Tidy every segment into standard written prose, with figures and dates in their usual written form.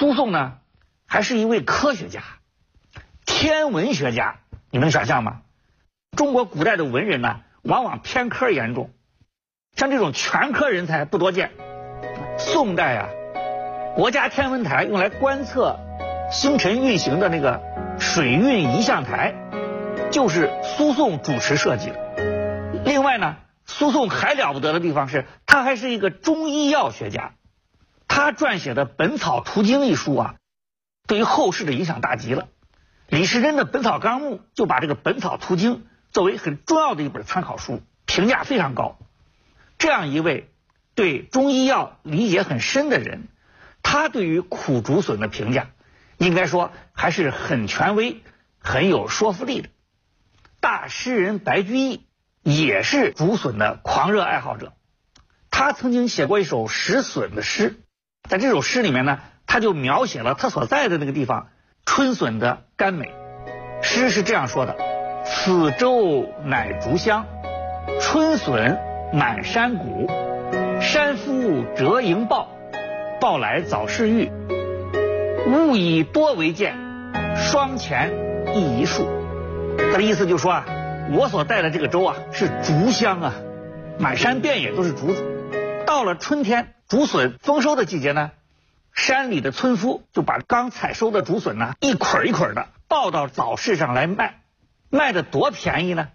苏颂呢，还是一位科学家、天文学家，你能想象吗？中国古代的文人呢，往往偏科严重，像这种全科人才不多见。宋代啊，国家天文台用来观测星辰运行的那个水运仪象台，就是苏颂主持设计的。另外呢，苏颂还了不得的地方是，他还是一个中医药学家。他撰写的《本草图经》一书啊，对于后世的影响大极了。李时珍的《本草纲目》就把这个《本草图经》作为很重要的一本参考书，评价非常高。这样一位对中医药理解很深的人，他对于苦竹笋的评价，应该说还是很权威、很有说服力的。大诗人白居易也是竹笋的狂热爱好者，他曾经写过一首食笋的诗，在这首诗里面呢，他就描写了他所在的那个地方春笋的甘美。诗是这样说的：此洲乃竹乡，春笋满山谷，山夫折营抱，抱来早是玉，物以多为鉴，双前亦一树。他的意思就是说啊，我所在的这个州啊是竹乡啊，满山遍野都是竹子。到了春天竹笋丰收的季节呢，山里的村夫就把刚采收的竹笋呢一捆一捆的抱到早市上来卖，卖的多便宜呢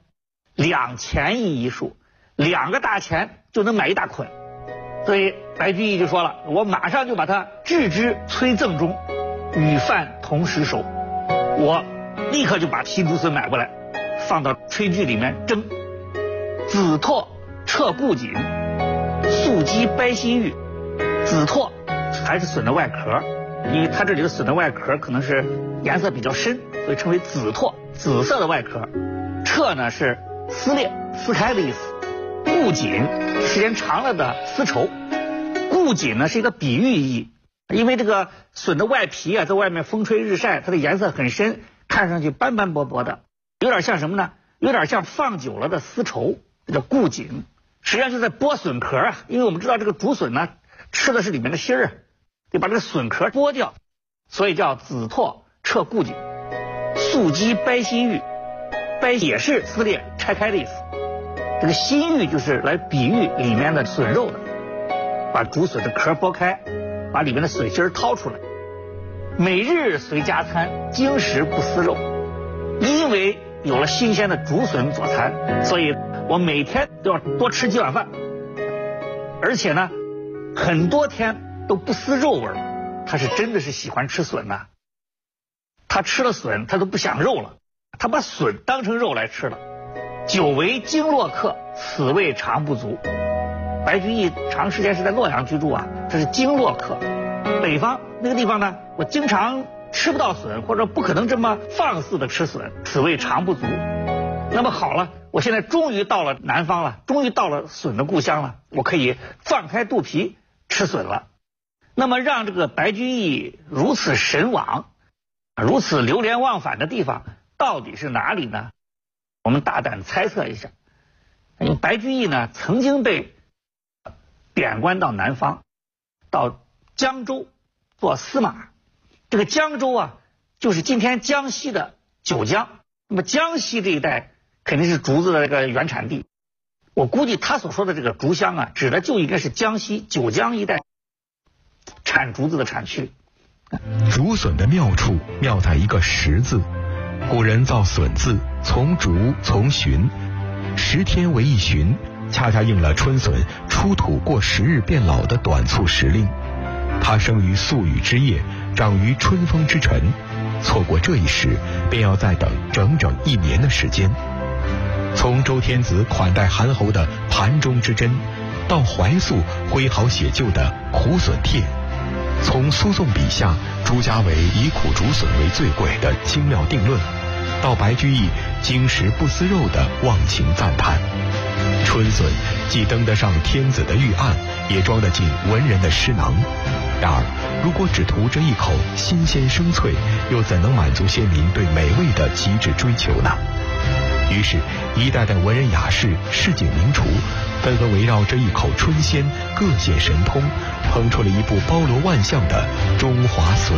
，2钱一束，2个大钱就能买一大捆。所以白居易就说了，我马上就把它置之催赠中，与饭同时熟。我立刻就把新竹笋买过来，放到炊具里面蒸。紫拓彻固锦，素鸡掰心玉。紫拓还是笋的外壳，因为它这里的笋的外壳可能是颜色比较深，所以称为紫拓，紫色的外壳。彻呢是撕裂、撕开的意思。固锦时间长了的丝绸。固锦呢是一个比喻意义，因为这个笋的外皮啊，在外面风吹日晒，它的颜色很深，看上去斑斑驳驳的，有点像什么呢？有点像放久了的丝绸，这叫固锦。实际上就在剥笋壳啊，因为我们知道这个竹笋呢吃的是里面的芯儿，得把这个笋壳剥掉，所以叫紫拓彻固锦。素鸡掰心玉，掰也是撕裂拆开的意思。这个心玉就是来比喻里面的笋肉的，把竹笋的壳剥开，把里面的笋芯掏出来。每日随加餐，经食不思肉。因为有了新鲜的竹笋佐餐，所以我每天都要多吃几碗饭，而且呢很多天都不思肉味儿。他是真的是喜欢吃笋呐，他吃了笋他都不想肉了，他把笋当成肉来吃了。久为经络客，此味常不足。白居易长时间是在洛阳居住啊，这是经络客。北方那个地方呢，我经常吃不到笋，或者不可能这么放肆的吃笋，此味常不足。那么好了，我现在终于到了南方了，终于到了笋的故乡了，我可以放开肚皮吃笋了。那么让这个白居易如此神往，如此流连忘返的地方到底是哪里呢？我们大胆猜测一下，因为白居易呢曾经被贬官到南方，到江州做司马。这个江州啊，就是今天江西的九江。那么江西这一带肯定是竹子的这个原产地，我估计他所说的这个竹乡啊，指的就应该是江西九江一带产竹子的产区。 竹笋的妙处妙在一个十字，古人造笋字从竹从旬，10天为一旬，恰恰应了春笋出土过10日变老的短促时令。它生于宿雨之夜，长于春风之晨，错过这一时，便要再等整整1年的时间。从周天子款待韩侯的盘中之针，到怀素挥毫写就的苦笋帖，从苏颂笔下朱家伟以苦竹笋为最贵的精妙定论，到白居易经食不思肉的忘情赞叹。春笋既登得上天子的御案，也装得进文人的诗囊。然而如果只图这一口新鲜生脆，又怎能满足先民对美味的极致追求呢？于是一代代文人雅士、市井名厨纷纷围绕这一口春鲜各显神通，烹出了一部包罗万象的中华笋